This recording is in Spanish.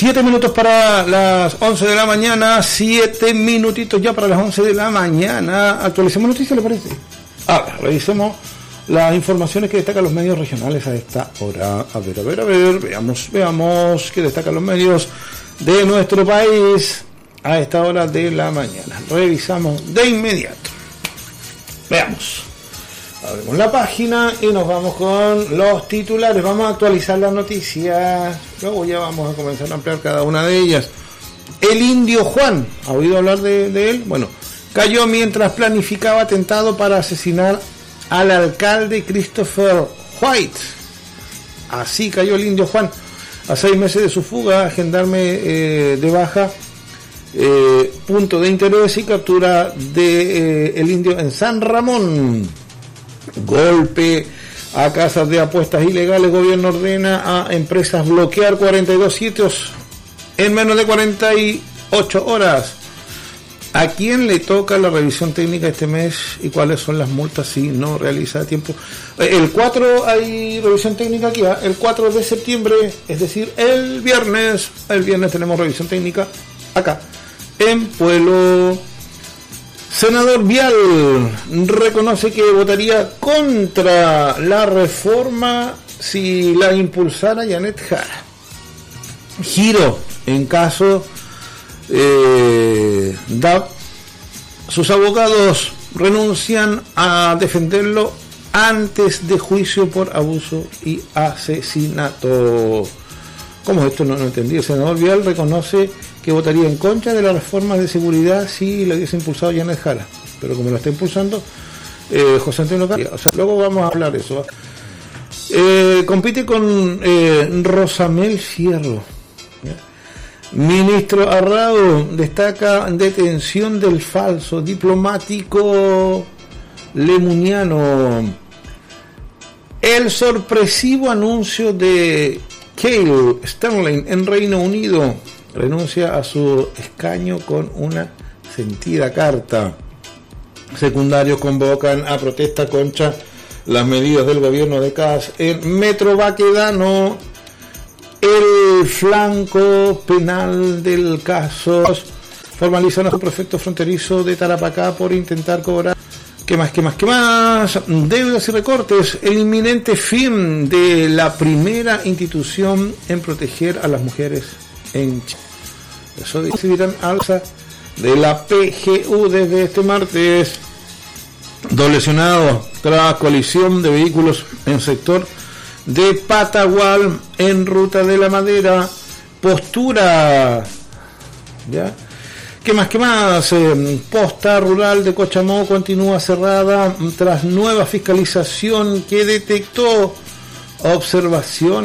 7 minutos para las 11 de la mañana, 7 minutitos ya para las 11 de la mañana. Actualicemos noticias, ¿le parece? Ahora, revisemos las informaciones que destacan los medios regionales a esta hora. A ver, veamos qué destacan los medios de nuestro país a esta hora de la mañana. Revisamos de inmediato. Veamos. Abrimos la página y nos vamos con los titulares. Vamos a actualizar las noticias. Luego ya vamos a comenzar a ampliar cada una de ellas. El indio Juan, ¿ha oído hablar de él? Bueno, cayó mientras planificaba atentado para asesinar al alcalde Christopher White. Así cayó el indio Juan. A 6 meses de su fuga, gendarme de baja, punto de interés y captura de el indio en San Ramón. Golpe a casas de apuestas ilegales. Gobierno ordena a empresas bloquear 42 sitios en menos de 48 horas. ¿A quién le toca la revisión técnica este mes y cuáles son las multas si no realiza a tiempo? El 4 hay revisión técnica aquí, ¿eh? El 4 de septiembre, es decir, el viernes tenemos revisión técnica acá en Pueblo. Senador Vial reconoce que votaría contra la reforma si la impulsara Janet Jara. Giro en caso DAP. Sus abogados renuncian a defenderlo antes de juicio por abuso y asesinato. ¿Cómo es esto? No entendí. El senador Vial reconoce que votaría en contra de las reformas de seguridad si la hubiese impulsado Janet Jara, pero como lo está impulsando José Antonio Castro, o sea, luego vamos a hablar de eso. Compite con Rosamel Fierro. Ministro Arrado destaca detención del falso diplomático lemuniano. El sorpresivo anuncio de Keir Starmer en Reino Unido. Renuncia a su escaño con una sentida carta. Secundarios convocan a protesta contra las medidas del gobierno de Kast en Metro Baquedano. El flanco penal del caso. Formalizan a su prefecto fronterizo de Tarapacá por intentar cobrar. ¿Qué más? Deudas y recortes. El inminente fin de la primera institución en proteger a las mujeres en Chile. Eso decidirán alza de la PGU desde este martes. 2 lesionados tras colisión de vehículos en sector de Patagual en Ruta de la Madera. Postura. ¿Ya? ¿Qué más? Posta rural de Cochamó continúa cerrada tras nueva fiscalización que detectó observación